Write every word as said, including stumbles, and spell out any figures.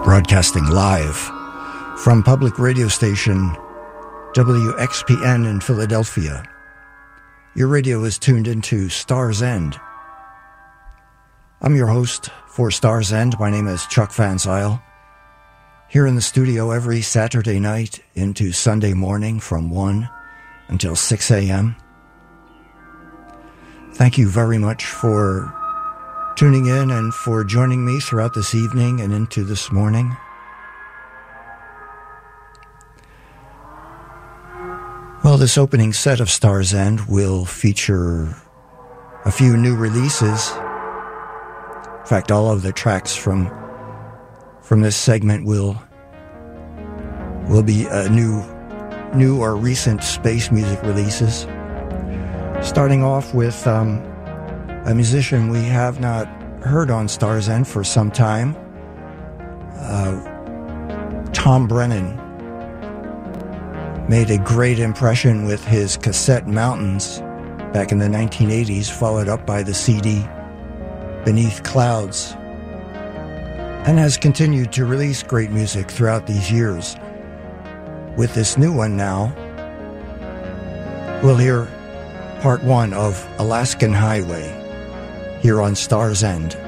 Broadcasting live from public radio station W X P N in Philadelphia. Your radio is tuned into Star's End. I'm your host for Star's End. My name is Chuck Van Zyl. Here in the studio every Saturday night into Sunday morning from one until six a.m. Thank you very much for tuning in and for joining me throughout this evening and into this morning. Well, this opening set of Star's End will feature a few new releases. In fact, all of the tracks from from this segment will will be uh, new new or recent space music releases. Starting off with um, a musician we have not heard on Star's End for some time, uh, Tom Brennan. Made a great impression with his cassette Mountains back in the nineteen eighties, followed up by the C D Beneath Clouds, and has continued to release great music throughout these years. With this new one now, we'll hear part one of Alaskan Highway here on Star's End.